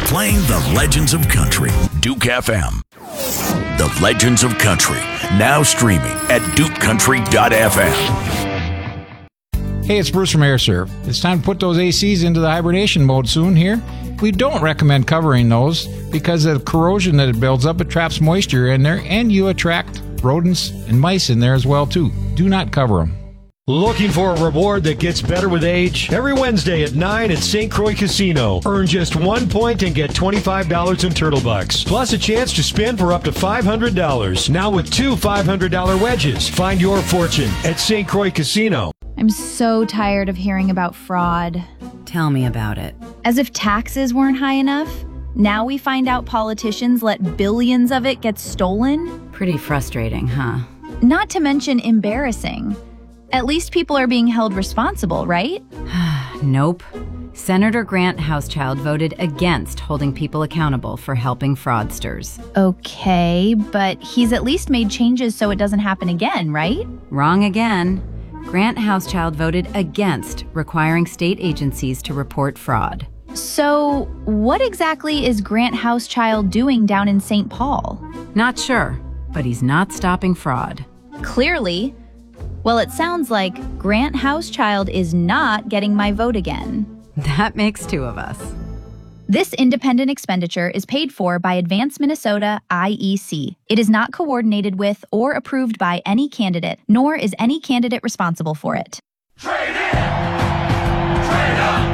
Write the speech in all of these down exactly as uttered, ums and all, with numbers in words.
Playing the legends of country. Duke F M. The Legends of Country. Now streaming at duke country dot f m. Hey, it's Bruce from AirServe. It's time to put those A Cs into the hibernation mode soon here. We don't recommend covering those because of the corrosion that it builds up. It traps moisture in there, and you attract rodents and mice in there as well, too. Do not cover them. Looking for a reward that gets better with age? Every Wednesday at nine at Saint Croix Casino. Earn just one point and get twenty-five dollars in Turtle Bucks. Plus a chance to spin for up to five hundred dollars. Now with two five hundred dollars wedges. Find your fortune at Saint Croix Casino. I'm so tired of hearing about fraud. Tell me about it. As if taxes weren't high enough, now we find out politicians let billions of it get stolen? Pretty frustrating, huh? Not to mention embarrassing. At least people are being held responsible, right? Nope. Senator Grant Housechild voted against holding people accountable for helping fraudsters. Okay, but he's at least made changes so it doesn't happen again, right? Wrong again. Grant Housechild voted against requiring state agencies to report fraud. So, what exactly is Grant Housechild doing down in Saint Paul? Not sure, but he's not stopping fraud. Clearly. Well, it sounds like Grant Housechild is not getting my vote again. That makes two of us. This independent expenditure is paid for by Advance Minnesota I E C. It is not coordinated with or approved by any candidate, nor is any candidate responsible for it. Trade in! Trade up!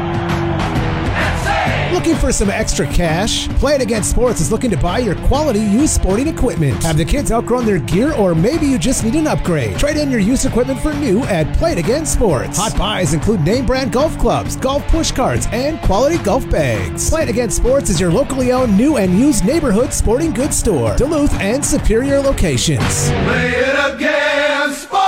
Looking for some extra cash? Play It Again Sports is looking to buy your quality used sporting equipment. Have the kids outgrown their gear, or maybe you just need an upgrade? Trade in your used equipment for new at Play It Again Sports. Hot buys include name brand golf clubs, golf push carts, and quality golf bags. Play It Again Sports is your locally owned new and used neighborhood sporting goods store. Duluth and Superior locations. Play It Again Sports!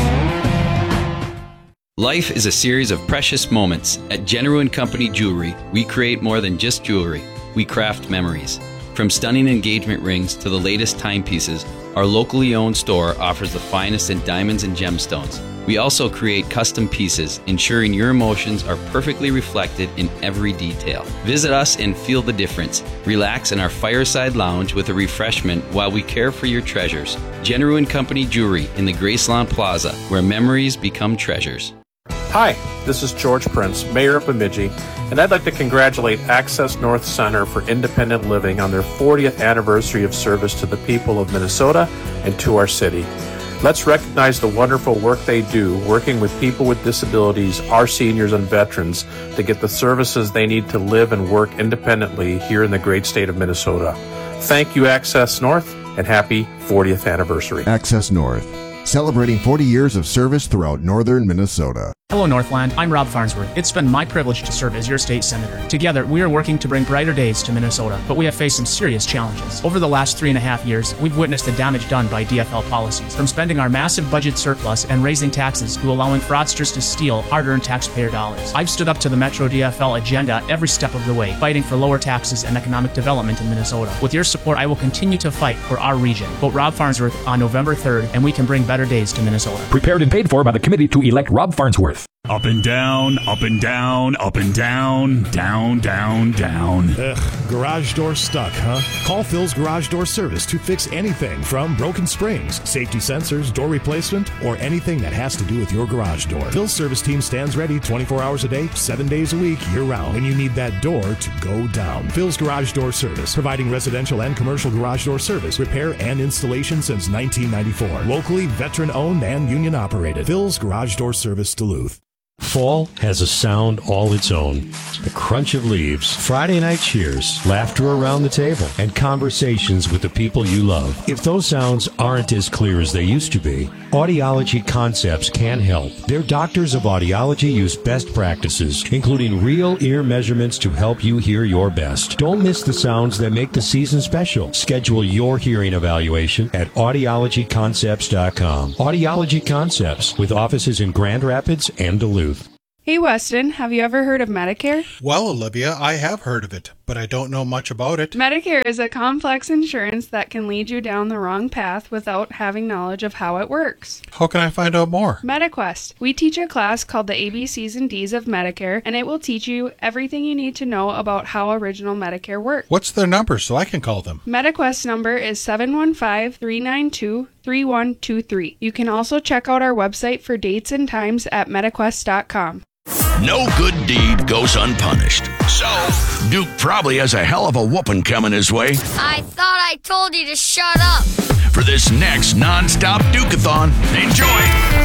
Life is a series of precious moments. At General and Company Jewelry, we create more than just jewelry. We craft memories. From stunning engagement rings to the latest timepieces, our locally owned store offers the finest in diamonds and gemstones. We also create custom pieces, ensuring your emotions are perfectly reflected in every detail. Visit us and feel the difference. Relax in our fireside lounge with a refreshment while we care for your treasures. General and Company Jewelry in the Gracelawn Plaza, where memories become treasures. Hi, this is George Prince, Mayor of Bemidji, and I'd like to congratulate Access North Center for Independent Living on their fortieth anniversary of service to the people of Minnesota and to our city. Let's recognize the wonderful work they do, working with people with disabilities, our seniors, and veterans to get the services they need to live and work independently here in the great state of Minnesota. Thank you, Access North, and happy fortieth anniversary. Access North, celebrating forty years of service throughout northern Minnesota. Hello, Northland. I'm Rob Farnsworth. It's been my privilege to serve as your state senator. Together, we are working to bring brighter days to Minnesota, but we have faced some serious challenges. Over the last three and a half years, we've witnessed the damage done by D F L policies, from spending our massive budget surplus and raising taxes to allowing fraudsters to steal hard-earned taxpayer dollars. I've stood up to the Metro D F L agenda every step of the way, fighting for lower taxes and economic development in Minnesota. With your support, I will continue to fight for our region. Vote Rob Farnsworth on November third, and we can bring better days to Minnesota. Prepared and paid for by the committee to elect Rob Farnsworth. Up and down, up and down, up and down, down, down, down. Ugh, garage door stuck, huh? Call Phil's Garage Door Service to fix anything from broken springs, safety sensors, door replacement, or anything that has to do with your garage door. Phil's service team stands ready twenty-four hours a day, seven days a week, year-round, when you need that door to go down. Phil's Garage Door Service, providing residential and commercial garage door service, repair, and installation since nineteen ninety-four. Locally, veteran-owned and union-operated. Phil's Garage Door Service, Duluth. Fall has a sound all its own. The crunch of leaves, Friday night cheers, laughter around the table, and conversations with the people you love. If those sounds aren't as clear as they used to be, Audiology Concepts can help. Their doctors of audiology use best practices, including real ear measurements to help you hear your best. Don't miss the sounds that make the season special. Schedule your hearing evaluation at audiology concepts dot com. Audiology Concepts, with offices in Grand Rapids and Duluth. Hey, Weston, have you ever heard of Medicare? Well, Olivia, I have heard of it. but I don't know much about it. Medicare is a complex insurance that can lead you down the wrong path without having knowledge of how it works. How can I find out more? MediQuest. We teach a class called the A B Cs and Ds of Medicare, and it will teach you everything you need to know about how Original Medicare works. What's their number so I can call them? MediQuest number is seven one five, three nine two, three one two three. You can also check out our website for dates and times at mediquest dot com. No good deed goes unpunished. So, Duke probably has a hell of a whooping coming his way. I thought I told you to shut up. For this next non-stop Duke-a-thon, enjoy!